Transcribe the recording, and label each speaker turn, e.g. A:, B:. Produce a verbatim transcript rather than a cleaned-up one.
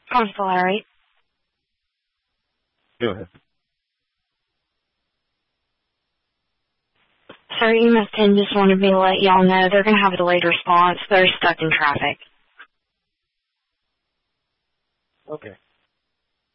A: Constable Larry.
B: Go ahead.
A: Sir, E M S ten just wanted me to let y'all know they're going to have a delayed response. They're stuck in traffic.
B: Okay.